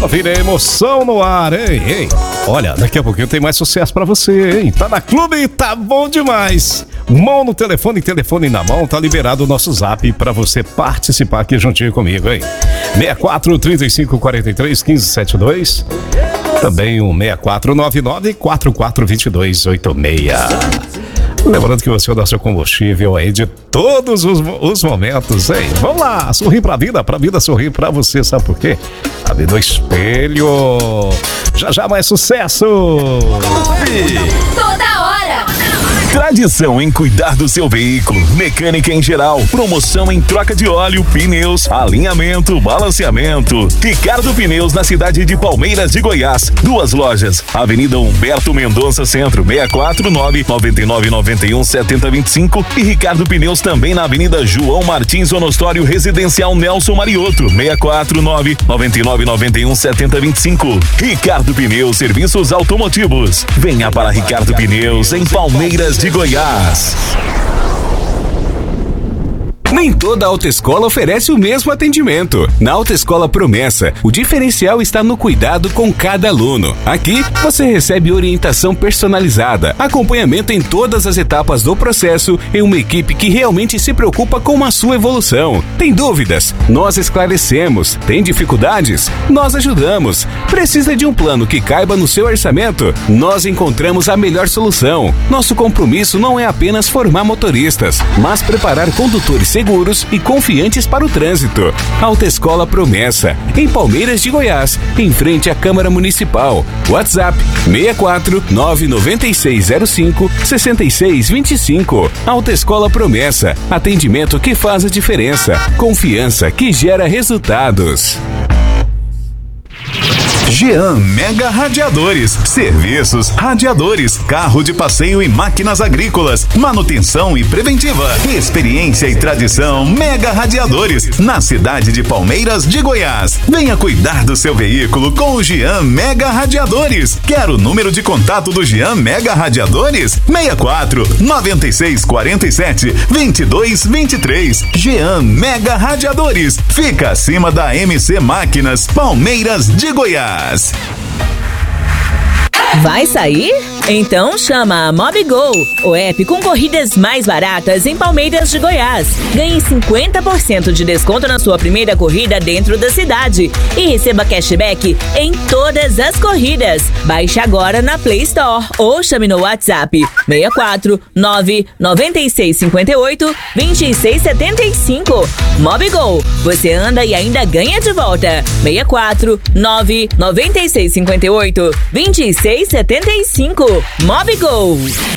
Maravilha, emoção no ar, hein? Ei, olha, daqui a pouquinho tem mais sucesso pra você, hein? Tá na Clube, tá bom demais. Mão no telefone, telefone na mão, tá liberado o nosso zap pra você participar aqui juntinho comigo, hein? 64 35 43 15 72. Também o 6499 4422 86. Lembrando que você é o nosso combustível aí de todos os momentos, hein? Vamos lá, sorrir pra vida sorrir pra você, sabe por quê? A vida é o espelho. Já já mais sucesso! Toda hora! Tradição em cuidar do seu veículo, mecânica em geral, promoção em troca de óleo, pneus, alinhamento, balanceamento. Ricardo Pneus na cidade de Palmeiras de Goiás. 2 lojas, Avenida Humberto Mendonça Centro, 649 9991 7025 e Ricardo Pneus também na Avenida João Martins Onostório Residencial Nelson Mariotto, 649 9991 7025. Ricardo Pneus Serviços Automotivos. Venha para Ricardo Pneus em Palmeiras de Goiás. Nem toda autoescola oferece o mesmo atendimento. Na Autoescola Promessa, o diferencial está no cuidado com cada aluno. Aqui, você recebe orientação personalizada, acompanhamento em todas as etapas do processo e uma equipe que realmente se preocupa com a sua evolução. Tem dúvidas? Nós esclarecemos. Tem dificuldades? Nós ajudamos. Precisa de um plano que caiba no seu orçamento? Nós encontramos a melhor solução. Nosso compromisso não é apenas formar motoristas, mas preparar condutores seguros e confiantes para o trânsito. Autoescola Promessa, em Palmeiras de Goiás, em frente à Câmara Municipal. WhatsApp 64 99605 6625. Autoescola Promessa, atendimento que faz a diferença, confiança que gera resultados. Jean Mega Radiadores, serviços, radiadores, carro de passeio e máquinas agrícolas, manutenção e preventiva, experiência e tradição. Mega Radiadores, na cidade de Palmeiras de Goiás. Venha cuidar do seu veículo com o Jean Mega Radiadores. Quer o número de contato do Jean Mega Radiadores? 64 96 47 22 23. Jean Mega Radiadores, fica acima da MC Máquinas, Palmeiras de Goiás. Vai sair? Então chama a MobiGo, o app com corridas mais baratas em Palmeiras de Goiás. Ganhe 50% de desconto na sua primeira corrida dentro da cidade e receba cashback em todas as corridas. Baixe agora na Play Store ou chame no WhatsApp 64 996 58 26 75. MobiGo, você anda e ainda ganha de volta. 64 996 58 26 75. MobiGo.